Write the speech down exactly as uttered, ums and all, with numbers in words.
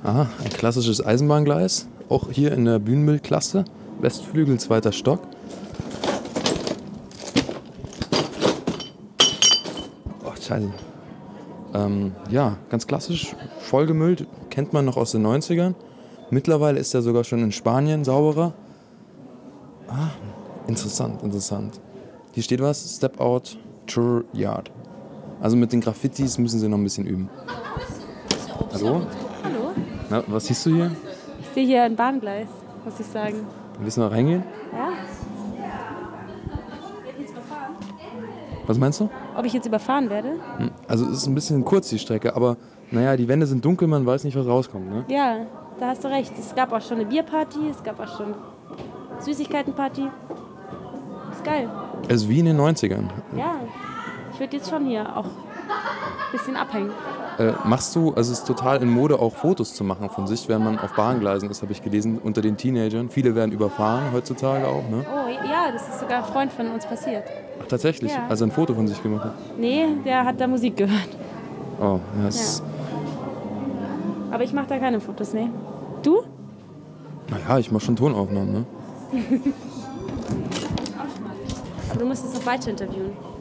Aha, ein klassisches Eisenbahngleis. Auch hier in der Bühnenbildklasse. Westflügel, zweiter Stock. Oh, scheiße. Ähm, ja, ganz klassisch, vollgemüllt. Kennt man noch aus den neunzigern. Mittlerweile ist er sogar schon in Spanien sauberer. Ah, interessant, interessant. Hier steht was, Step Out Tour Yard. Also mit den Graffitis müssen sie noch ein bisschen üben. Hallo? Hallo? Na, was siehst du hier? Ich sehe hier ein Bahngleis, muss ich sagen. Willst du noch reingehen? Ja? Was meinst du? Ob ich jetzt überfahren werde? Hm, Also es ist ein bisschen kurz die Strecke, aber naja, die Wände sind dunkel, man weiß nicht, was rauskommt. Ne? Ja, da hast du recht. Es gab auch schon eine Bierparty, es gab auch schon Süßigkeitenparty. Ist geil. Es ist wie in den neunzigern. Ja, ich würde jetzt schon hier auch ein bisschen abhängen. Äh, machst du, also es ist total in Mode, auch Fotos zu machen von sich, wenn man auf Bahngleisen ist, habe ich gelesen, unter den Teenagern. Viele werden überfahren heutzutage auch, ne? Oh ja, das ist sogar ein Freund von uns passiert. Ach, tatsächlich? Ja. Also ein Foto von sich gemacht hat? Nee, der hat da Musik gehört. Oh, ja, das Aber ich mache da keine Fotos, ne? Du? naja, ich mache schon Tonaufnahmen, ne? Du musst es noch weiter interviewen.